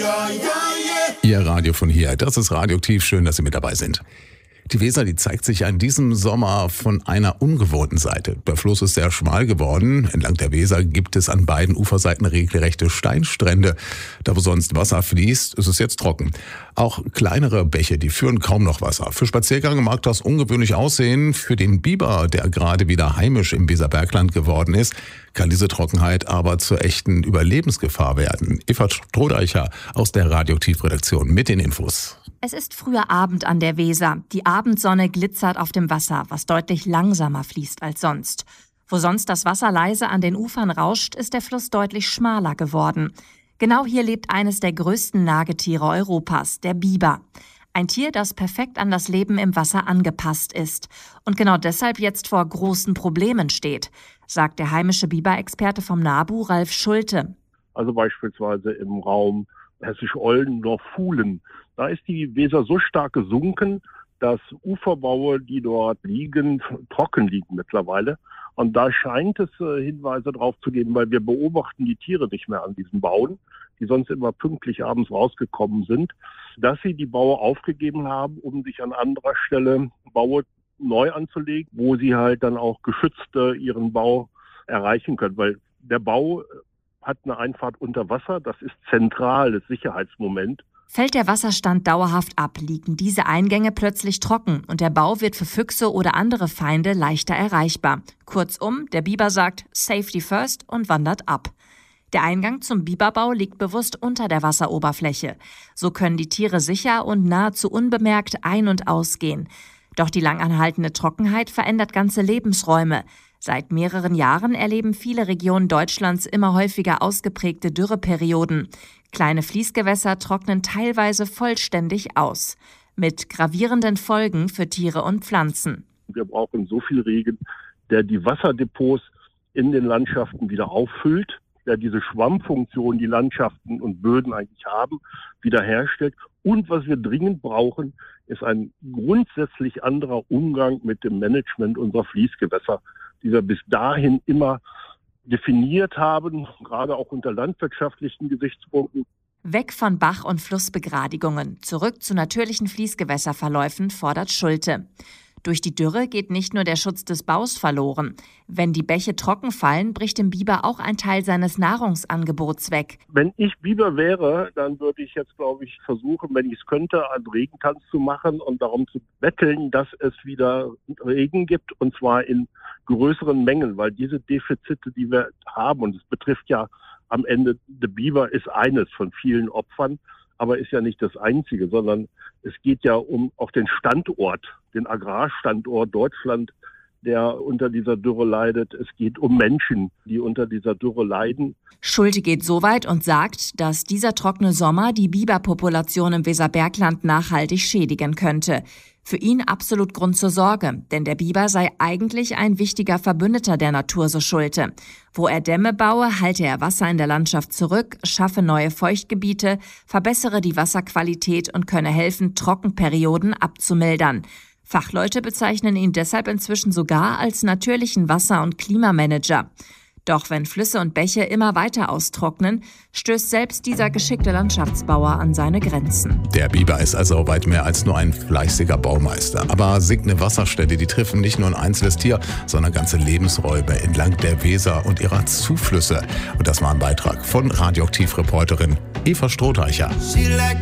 Ihr Radio von hier, das ist Radioaktiv, schön, dass Sie mit dabei sind. Die Weser, die zeigt sich an diesem Sommer von einer ungewohnten Seite. Der Fluss ist sehr schmal geworden. Entlang der Weser gibt es an beiden Uferseiten regelrechte Steinstrände. Da wo sonst Wasser fließt, ist es jetzt trocken. Auch kleinere Bäche, die führen kaum noch Wasser. Für Spaziergänge mag das ungewöhnlich aussehen. Für den Biber, der gerade wieder heimisch im Weserbergland geworden ist, kann diese Trockenheit aber zur echten Überlebensgefahr werden. Eva Strohdeicher aus der Radioaktiv-Redaktion mit den Infos. Es ist früher Abend an der Weser. Die Abendsonne glitzert auf dem Wasser, was deutlich langsamer fließt als sonst. Wo sonst das Wasser leise an den Ufern rauscht, ist der Fluss deutlich schmaler geworden. Genau hier lebt eines der größten Nagetiere Europas, der Biber. Ein Tier, das perfekt an das Leben im Wasser angepasst ist und genau deshalb jetzt vor großen Problemen steht, sagt der heimische Biberexperte vom NABU, Ralf Schulte. Also beispielsweise im Raum Hessisch-Oldendorf-Fuhlen. Da ist die Weser so stark gesunken, dass Uferbaue, die dort liegen, trocken liegen mittlerweile. Und da scheint es Hinweise drauf zu geben, weil wir beobachten die Tiere nicht mehr an diesen Bauen, die sonst immer pünktlich abends rausgekommen sind, dass sie die Baue aufgegeben haben, um sich an anderer Stelle Baue neu anzulegen, wo sie halt dann auch geschützt ihren Bau erreichen können. Weil der Bau hat eine Einfahrt unter Wasser, das ist zentrales Sicherheitsmoment. Fällt der Wasserstand dauerhaft ab, liegen diese Eingänge plötzlich trocken und der Bau wird für Füchse oder andere Feinde leichter erreichbar. Kurzum, der Biber sagt Safety first und wandert ab. Der Eingang zum Biberbau liegt bewusst unter der Wasseroberfläche. So können die Tiere sicher und nahezu unbemerkt ein- und ausgehen. Doch die langanhaltende Trockenheit verändert ganze Lebensräume. Seit mehreren Jahren erleben viele Regionen Deutschlands immer häufiger ausgeprägte Dürreperioden. Kleine Fließgewässer trocknen teilweise vollständig aus. Mit gravierenden Folgen für Tiere und Pflanzen. Wir brauchen so viel Regen, der die Wasserdepots in den Landschaften wieder auffüllt, der diese Schwammfunktion, die Landschaften und Böden eigentlich haben, wiederherstellt. Und was wir dringend brauchen, ist ein grundsätzlich anderer Umgang mit dem Management unserer Fließgewässer, die wir bis dahin immer definiert haben, gerade auch unter landwirtschaftlichen Gesichtspunkten. Weg von Bach- und Flussbegradigungen, zurück zu natürlichen Fließgewässerverläufen, fordert Schulte. Durch die Dürre geht nicht nur der Schutz des Baus verloren. Wenn die Bäche trocken fallen, bricht dem Biber auch ein Teil seines Nahrungsangebots weg. Wenn ich Biber wäre, dann würde ich jetzt, glaube ich, versuchen, wenn ich es könnte, einen Regentanz zu machen und darum zu betteln, dass es wieder Regen gibt, und zwar in größeren Mengen, weil diese Defizite, die wir haben, und es betrifft ja am Ende, der Biber ist eines von vielen Opfern, aber ist ja nicht das einzige, sondern es geht ja um auch den Standort, den Agrarstandort Deutschland, der unter dieser Dürre leidet. Es geht um Menschen, die unter dieser Dürre leiden. Schulte geht so weit und sagt, dass dieser trockene Sommer die Biberpopulation im Weserbergland nachhaltig schädigen könnte. Für ihn absolut Grund zur Sorge, denn der Biber sei eigentlich ein wichtiger Verbündeter der Natur, so Schulte. Wo er Dämme baue, halte er Wasser in der Landschaft zurück, schaffe neue Feuchtgebiete, verbessere die Wasserqualität und könne helfen, Trockenperioden abzumildern. Fachleute bezeichnen ihn deshalb inzwischen sogar als natürlichen Wasser- und Klimamanager. Doch wenn Flüsse und Bäche immer weiter austrocknen, stößt selbst dieser geschickte Landschaftsbauer an seine Grenzen. Der Biber ist also weit mehr als nur ein fleißiger Baumeister. Aber sinkende Wasserstände, die treffen nicht nur ein einzelnes Tier, sondern ganze Lebensräume entlang der Weser und ihrer Zuflüsse. Und das war ein Beitrag von Radioaktiv-Reporterin Eva Strohdeicher.